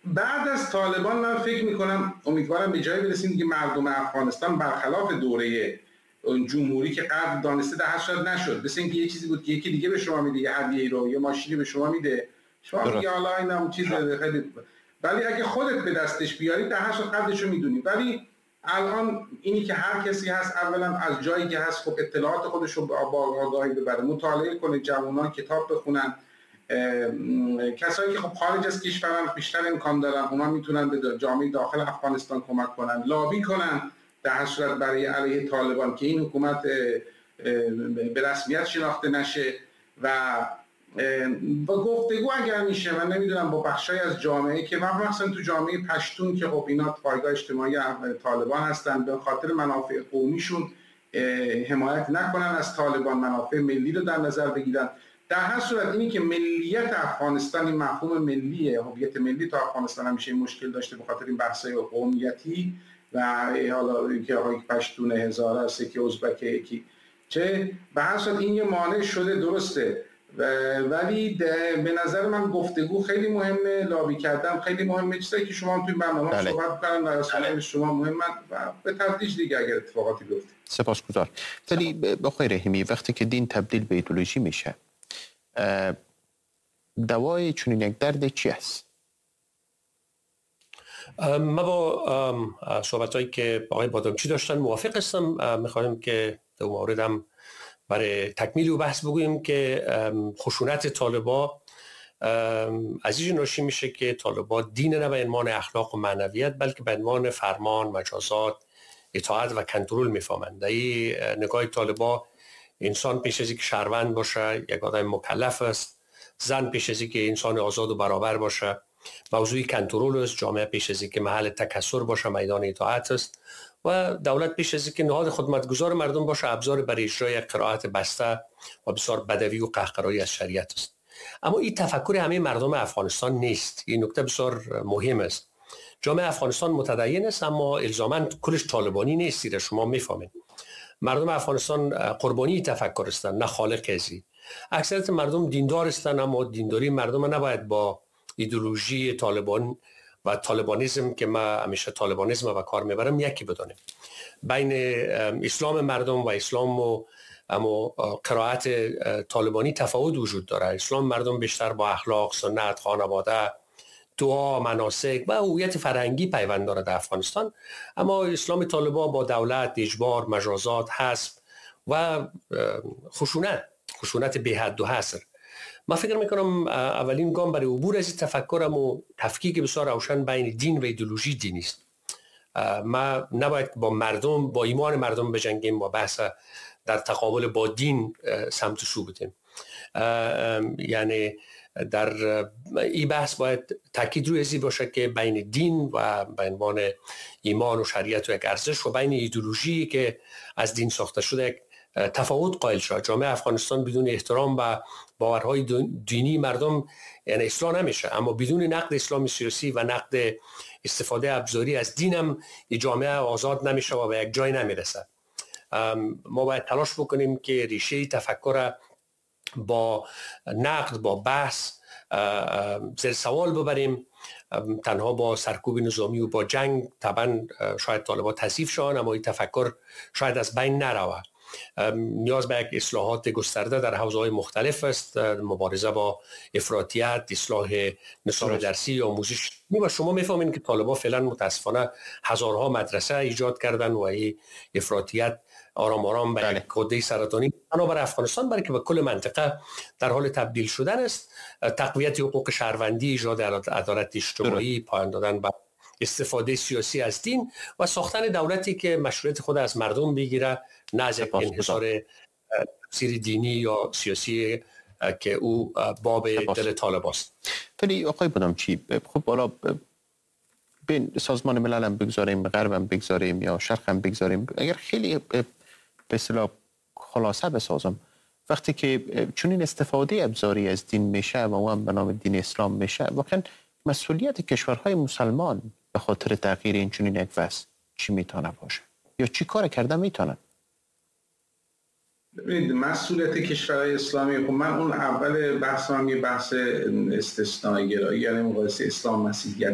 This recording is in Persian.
بعد از طالبان من فکر میکنم امیدوارم به جایی برسیم که مردم افغانستان برخلاف دوره جمهوری که قبل دانسته در شاید نشد، مثل اینکه یه چیزی بود که یکی دیگه به شما میده یه هدیه رو، یه ماشینی به شما میده، شما میگه حالا اینم چیز خیلی، ولی اگه خودت به دستش بیاری در شاید قدرشو میدونی. ولی الان اینی که هر کسی هست اولا از جایی که هست خب اطلاعات خودش رو با آگاهی ببره، مطالعه کنه، جوانان کتاب بخونن، کسایی که خب خارج از کشورن بیشتر امکان دارن اونا میتونن به جامعه داخل افغانستان کمک کنن، لابی کنن در هر صورت برای علیه طالبان که این حکومت به رسمیت شناخته نشه و گفتگو اگر میشه، من نمیدونم با بخشای از جامعه که مثلا تو جامعه پشتون که خب اینا پایگاه اجتماعی طالبان هستن، به خاطر منافع قومیشون حمایت نکنن از طالبان، منافع ملی رو در نظر بگیرن. در هر صورت اینی که ملیت افغانستان، این مفهوم ملیه، هویت ملی تا افغانستان همیشه مشکل داشته به خاطر این بحث‌های قومیتی و حالا اینکه آقای پشتون، هزاره است که ازبک یکی چه، به هر صورت این یه مانع شده، درسته، ولی به نظر من گفتگو خیلی مهمه، لابی کردن خیلی مهمه، چیزایی که شما توی برنامه صحبت کردن در اصل شما مهمه و به تدریج دیگه اگر اتفاقاتی بیفته. سپاسگزار. ولی آقای رحیمی وقتی که دین تبدیل به ایدئولوژی میشه، دوای چنین یک درد چی است؟ ما با صحبتایی که آقای بادامچی داشتن موافق هستم. میخوایم که در موردم برای تکمیل و بحث بگوییم که خشونت طالبا از این ناشی میشه که طالبا دین نه به عنوان اخلاق و معنویت بلکه به عنوان فرمان، مجازات، اطاعت و کنترل میفهمند. در این نگاه طالبا انسان پیش از اینکه شهروند باشه یک آدم مکلف است، زن پیش از اینکه انسان آزاد و برابر باشه موضوع کنترل است، جامعه پیش از اینکه محل تکثر باشه میدان اطاعت است و دولت پیش از اینکه نهاد خدمتگزار مردم باشه ابزار برای اجرای قرائت بسته و بسیار بدوی و قهقرایی از شریعت است. اما این تفکر همه مردم افغانستان نیست. این نکته بسیار مهم است. جامعه افغانستان متدین است اما الزاما کلش طالبانی نیست. را شما میفهمید مردم افغانستان قربانی تفکر هستند نه خالق ازی. اکثریت مردم دیندار هستند اما دینداری مردم نباید با ایدئولوژی طالبان و طالبانیسم که ما همیشه طالبانیسم و کار میبرم یکی بدانیم. بین اسلام مردم و اسلام و اما قرائت طالبانی تفاوت وجود داره. اسلام مردم بیشتر با اخلاق، سنت، خانواده، دعا، مناسک و هویت فرهنگی پیوند داره در افغانستان، اما اسلام طالبان با دولت، اجبار، مجازات، حذف و خشونت بی حد و حصر. من فکر میکنم اولین گام برای عبور از این تفکرم و تفکیک بسیار روشن بین دین و ایدئولوژی دینی است. ما نباید با مردم، با ایمان مردم بجنگیم، با بحث در تقابل با دین سمت و سو بدیم. یعنی در این بحث باید تاکید روی ازی باشه که بین دین و به عنوان ایمان و شریعت و یک ارزش و بین ایدئولوژی که از دین ساخته شده یک تفاوت قائل شد. جامعه افغانستان بدون احترام و باورهای دینی مردم یعنی اصلاح نمیشه، اما بدون نقد اسلام سیاسی و نقد استفاده ابزاری از دینم این جامعه آزاد نمیشه و به یک جای نمیرسه. ما باید تلاش بکنیم که ریشه تفکر با نقد، با بحث زیر سوال ببریم. تنها با سرکوب نظامی و با جنگ طبعا شاید طالبان تضعیف شوند، اما این تفکر شاید از بین نروه. نیاز به یک اصلاحات گسترده در حوزه‌های مختلف است، مبارزه با افراطیت، اصلاح نظام درسی، آموزش. و شما میفهمین که طالبان فعلا متاسفانه هزارها مدرسه ایجاد کردن و این افراطیت آرام آرام به یک کده سرطانی برای افغانستان برای که به کل منطقه در حال تبدیل شدن است. تقویت حقوق شهروندی، ایجاد عدالت اجتماعی، پایان دادن به استفاده سیاسی از دین و ساختن دولتی که مشروعیت خود از مردم بگیره، نه از یک انحصار تفسیر دینی یا سیاسی که او باب دل طالب است. ولی آقای بادامچی، خب بالا بین سازمان ملل هم بگذاریم، غرب هم بگذاریم یا شرق هم بگذاریم، اگر خیلی به اصطلاح خلاصه بسازم، وقتی که چنین استفاده ابزاری از دین میشه و اون به نام دین اسلام میشه، واقعا مسئولیت کشورهای مسلمان به خاطر تغییر این چنین یک وضع چی میتونه باشه یا چی کار کرده میتونن؟ ببینید مسئولیت کشورهای اسلامی، خب من اون اول بحثم یه بحث استثنایی گرایی، یعنی مقایسه اسلام مسیحیت